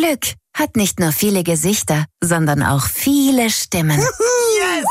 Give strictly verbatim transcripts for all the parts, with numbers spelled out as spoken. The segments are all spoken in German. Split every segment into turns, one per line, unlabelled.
Glück hat nicht nur viele Gesichter, sondern auch viele Stimmen.
Yes!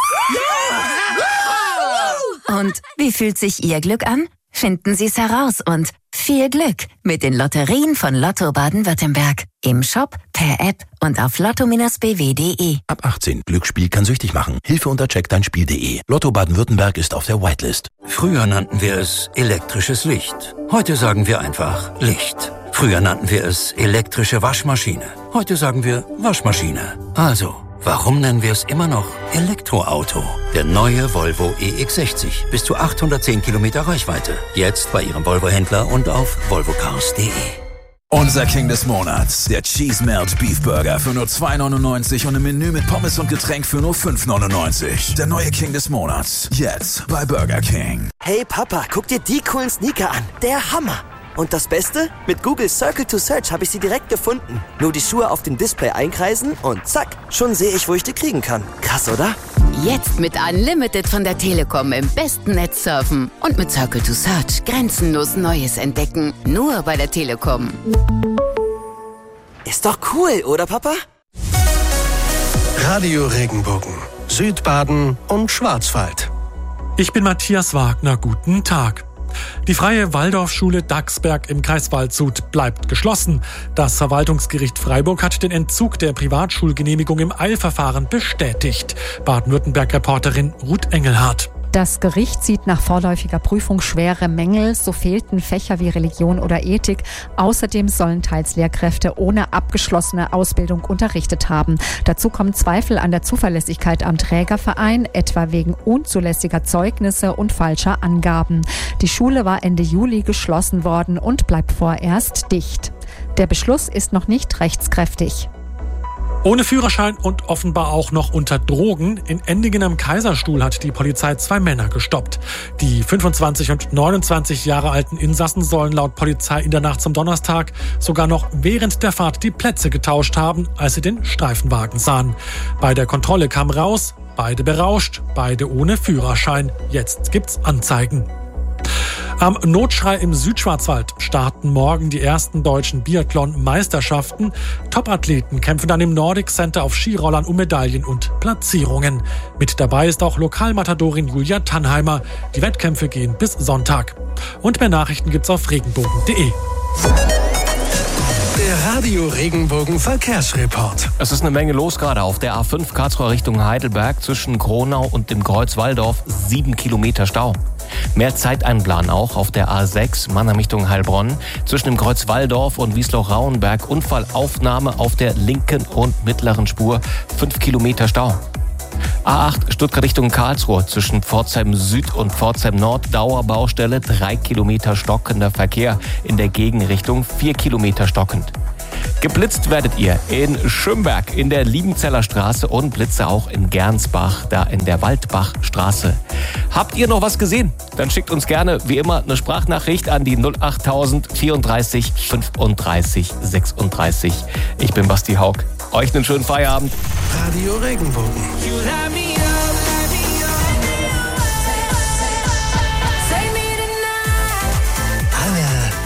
Ja! Und wie fühlt sich Ihr Glück an? Finden Sie es heraus und viel Glück mit den Lotterien von Lotto Baden-Württemberg. Im Shop, per App und auf lotto Bindestrich b w punkt d e.
Ab achtzehn. Glücksspiel kann süchtig machen. Hilfe unter check dein spiel punkt d e. Lotto Baden-Württemberg ist auf der Whitelist.
Früher nannten wir es elektrisches Licht. Heute sagen wir einfach Licht. Früher nannten wir es elektrische Waschmaschine. Heute sagen wir Waschmaschine. Also, warum nennen wir es immer noch Elektroauto? Der neue Volvo E X sechzig. Bis zu achthundertzehn Kilometer Reichweite. Jetzt bei Ihrem Volvo-Händler und auf volvo cars punkt d e.
Unser King des Monats, der Cheese Melt Beef Burger für nur zwei neunundneunzig und ein Menü mit Pommes und Getränk für nur fünf neunundneunzig. Der neue King des Monats, jetzt bei Burger King.
Hey Papa, guck dir die coolen Sneaker an. Der Hammer. Und das Beste? Mit Google Circle to Search habe ich sie direkt gefunden. Nur die Schuhe auf dem Display einkreisen und zack, schon sehe ich, wo ich die kriegen kann. Krass, oder?
Jetzt mit Unlimited von der Telekom im besten Netz surfen und mit Circle to Search grenzenlos Neues entdecken. Nur bei der Telekom.
Ist doch cool, oder Papa?
Radio Regenbogen, Südbaden und Schwarzwald.
Ich bin Matthias Wagner, guten Tag. Die Freie Waldorfschule Dachsberg im Kreis Waldshut bleibt geschlossen. Das Verwaltungsgericht Freiburg hat den Entzug der Privatschulgenehmigung im Eilverfahren bestätigt. Baden-Württemberg-Reporterin Ruth Engelhardt.
Das Gericht sieht nach vorläufiger Prüfung schwere Mängel. So fehlten Fächer wie Religion oder Ethik. Außerdem sollen teils Lehrkräfte ohne abgeschlossene Ausbildung unterrichtet haben. Dazu kommen Zweifel an der Zuverlässigkeit am Trägerverein, etwa wegen unzulässiger Zeugnisse und falscher Angaben. Die Schule war Ende Juli geschlossen worden und bleibt vorerst dicht. Der Beschluss ist noch nicht rechtskräftig.
Ohne Führerschein und offenbar auch noch unter Drogen. In Endingen am Kaiserstuhl hat die Polizei zwei Männer gestoppt. Die fünfundzwanzig und neunundzwanzig Jahre alten Insassen sollen laut Polizei in der Nacht zum Donnerstag sogar noch während der Fahrt die Plätze getauscht haben, als sie den Streifenwagen sahen. Bei der Kontrolle kam raus, beide berauscht, beide ohne Führerschein. Jetzt gibt's Anzeigen. Am Notschrei im Südschwarzwald starten morgen die ersten deutschen Biathlon-Meisterschaften. Topathleten kämpfen dann im Nordic Center auf Skirollern um Medaillen und Platzierungen. Mit dabei ist auch Lokalmatadorin Julia Tannheimer. Die Wettkämpfe gehen bis Sonntag. Und mehr Nachrichten gibt's auf regenbogen punkt d e.
Der Radio Regenbogen Verkehrsreport.
Es ist eine Menge los gerade auf der A fünf Karlsruhe Richtung Heidelberg zwischen Kronau und dem Kreuz Walldorf. Sieben Kilometer Stau. Mehr Zeit einplanen auch auf der A sechs Mannheim Richtung Heilbronn. Zwischen dem Kreuz Walldorf und Wiesloch-Rauenberg Unfallaufnahme auf der linken und mittleren Spur. Fünf Kilometer Stau. A acht Stuttgart Richtung Karlsruhe zwischen Pforzheim Süd und Pforzheim Nord Dauerbaustelle. Drei Kilometer stockender Verkehr in der Gegenrichtung. Vier Kilometer stockend. Geblitzt werdet ihr in Schönberg in der Liebenzeller Straße und Blitze auch in Gernsbach, da in der Waldbachstraße. Habt ihr noch was gesehen? Dann schickt uns gerne, wie immer, eine Sprachnachricht an die null achttausend vierunddreißig fünfunddreißig sechsunddreißig. Ich bin Basti Haug. Euch einen schönen Feierabend.
Radio Regenbogen.